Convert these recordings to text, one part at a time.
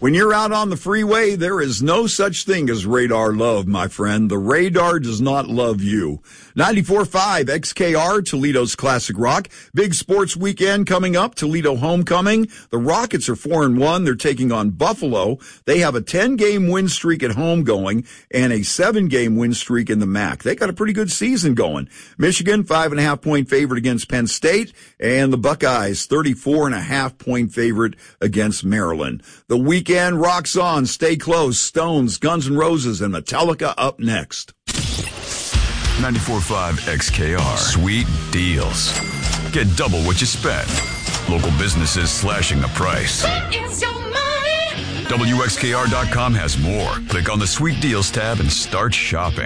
When you're out on the freeway, there is no such thing as radar love, my friend. The radar does not love you. 94.5 XKR, Toledo's classic rock. Big sports weekend coming up, Toledo homecoming. The Rockets are 4-1. They're taking on Buffalo. They have a 10-game win streak at home going and a 7-game win streak in the MAC. They got a pretty good season going. Michigan, 5.5-point favorite against Penn State, and the Buckeyes, 34.5-point favorite against Maryland. The weekend rocks on. Stay close. Stones, Guns N' Roses, and Metallica up next. 94.5 XKR. Sweet deals. Get double what you spend. Local businesses slashing the price. It's your money. WXKR.com has more. Click on the Sweet Deals tab and start shopping.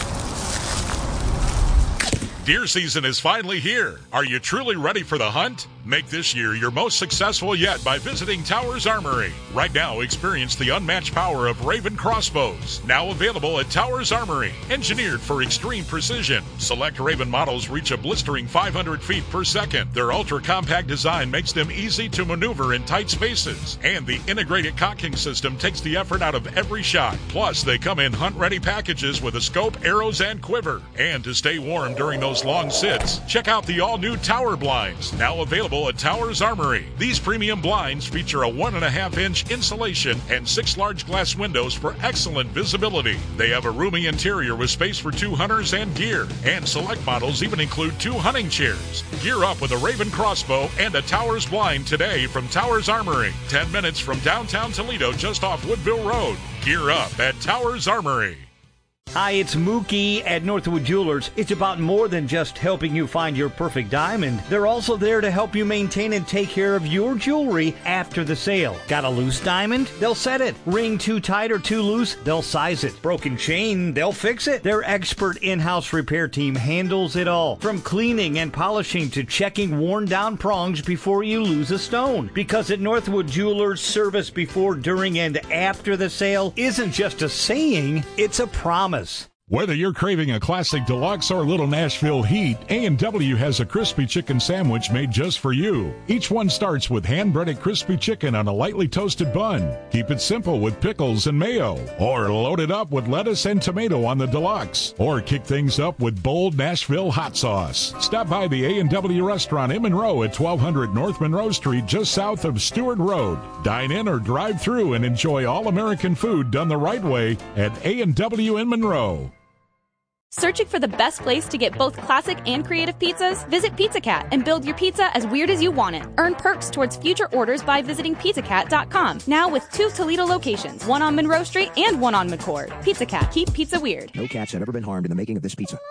Deer season is finally here. Are you truly ready for the hunt? Make this year your most successful yet by visiting Towers Armory. Right now, experience the unmatched power of Raven crossbows. Now available at Towers Armory. Engineered for extreme precision. Select Raven models reach a blistering 500 feet per second. Their ultra-compact design makes them easy to maneuver in tight spaces. And the integrated cocking system takes the effort out of every shot. Plus, they come in hunt-ready packages with a scope, arrows, and quiver. And to stay warm during those long sits, check out the all-new Tower Blinds, now available at Towers Armory. These premium blinds feature a 1.5-inch insulation and 6 large glass windows for excellent visibility. They have a roomy interior with space for 2 hunters and gear, and select models even include 2 hunting chairs. Gear up with a Raven crossbow and a Towers blind today from Towers Armory, 10 minutes from downtown Toledo, just off Woodville Road. Gear up at Towers Armory. Hi, it's Mookie at Northwood Jewelers. It's about more than just helping you find your perfect diamond. They're also there to help you maintain and take care of your jewelry after the sale. Got a loose diamond? They'll set it. Ring too tight or too loose? They'll size it. Broken chain? They'll fix it. Their expert in-house repair team handles it all. From cleaning and polishing to checking worn down prongs before you lose a stone. Because at Northwood Jewelers, service before, during, and after the sale isn't just a saying, it's a promise. Whether you're craving a classic deluxe or little Nashville heat, A&W has a crispy chicken sandwich made just for you. Each one starts with hand-breaded crispy chicken on a lightly toasted bun. Keep it simple with pickles and mayo, or load it up with lettuce and tomato on the deluxe, or kick things up with bold Nashville hot sauce. Stop by the A&W restaurant in Monroe at 1200 North Monroe Street, just south of Stewart Road. Dine in or drive through and enjoy all-American food done the right way at A&W in Monroe. Searching for the best place to get both classic and creative pizzas? Visit Pizza Cat and build your pizza as weird as you want it. Earn perks towards future orders by visiting pizzacat.com. Now with 2 Toledo locations, one on Monroe Street and one on McCord. Pizza Cat, keep pizza weird. No cats have ever been harmed in the making of this pizza.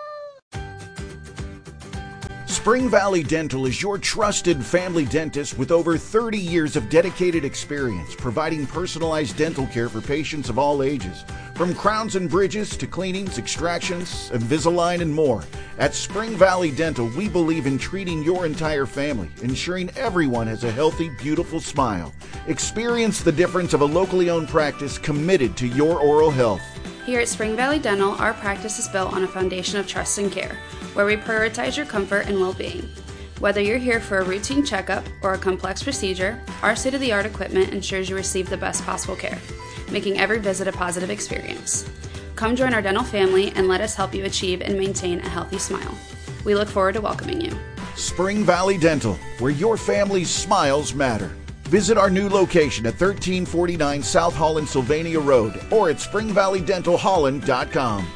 Spring Valley Dental is your trusted family dentist with over 30 years of dedicated experience providing personalized dental care for patients of all ages. From crowns and bridges to cleanings, extractions, Invisalign, and more. At Spring Valley Dental, we believe in treating your entire family, ensuring everyone has a healthy, beautiful smile. Experience the difference of a locally owned practice committed to your oral health. Here at Spring Valley Dental, our practice is built on a foundation of trust and care, where we prioritize your comfort and well-being. Whether you're here for a routine checkup or a complex procedure, our state-of-the-art equipment ensures you receive the best possible care, making every visit a positive experience. Come join our dental family and let us help you achieve and maintain a healthy smile. We look forward to welcoming you. Spring Valley Dental, where your family's smiles matter. Visit our new location at 1349 South Holland Sylvania Road or at springvalleydentalholland.com.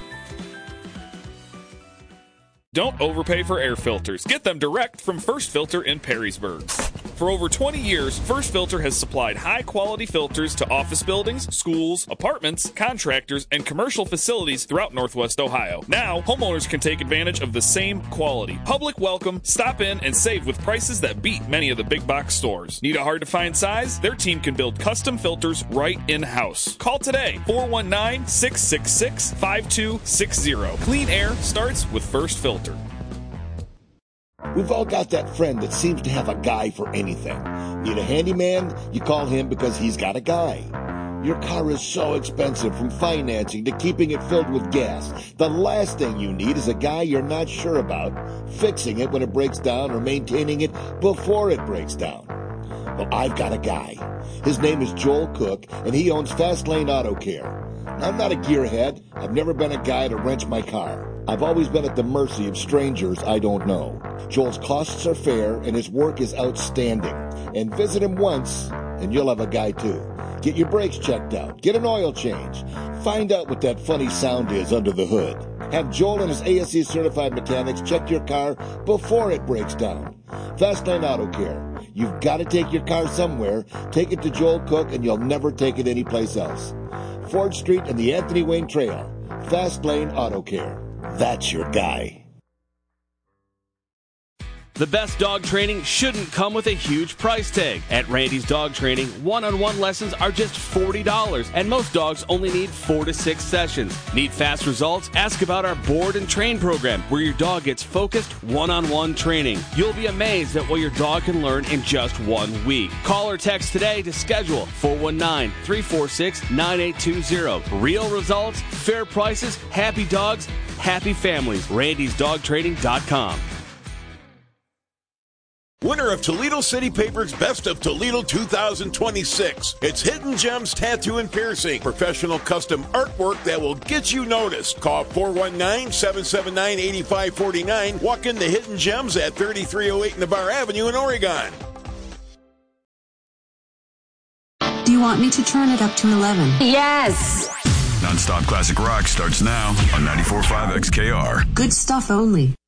Don't overpay for air filters. Get them direct from First Filter in Perrysburg. For over 20 years, First Filter has supplied high-quality filters to office buildings, schools, apartments, contractors, and commercial facilities throughout Northwest Ohio. Now, homeowners can take advantage of the same quality. Public welcome, stop in, and save with prices that beat many of the big box stores. Need a hard-to-find size? Their team can build custom filters right in-house. Call today, 419-666-5260. Clean air starts with First Filter. We've all got that friend that seems to have a guy for anything. Need a handyman? You call him because he's got a guy. Your car is so expensive, from financing to keeping it filled with gas. The last thing you need is a guy you're not sure about, fixing it when it breaks down or maintaining it before it breaks down. Well, I've got a guy. His name is Joel Cook, and he owns Fast Lane Auto Care. I'm not a gearhead. I've never been a guy to wrench my car. I've always been at the mercy of strangers I don't know. Joel's costs are fair, and his work is outstanding. And visit him once, and you'll have a guy too. Get your brakes checked out. Get an oil change. Find out what that funny sound is under the hood. Have Joel and his ASE certified mechanics check your car before it breaks down. Fast Lane Auto Care. You've got to take your car somewhere. Take it to Joel Cook, and you'll never take it anyplace else. Ford Street and the Anthony Wayne Trail. Fast Lane Auto Care. That's your guy. The best dog training shouldn't come with a huge price tag. At Randy's Dog Training, one-on-one lessons are just $40, and most dogs only need 4 to 6 sessions. Need fast results? Ask about our Board and Train program, where your dog gets focused one-on-one training. You'll be amazed at what your dog can learn in just 1 week. Call or text today to schedule 419-346-9820. Real results, fair prices, happy dogs, happy families. Randy'sDogTraining.com. Winner of Toledo City Paper's Best of Toledo 2026. It's Hidden Gems Tattoo and Piercing. Professional custom artwork that will get you noticed. Call 419-779-8549. Walk into Hidden Gems at 3308 Navarre Avenue in Oregon. Do you want me to turn it up to 11? Yes. Nonstop Classic Rock starts now on 94.5 XKR. Good stuff only.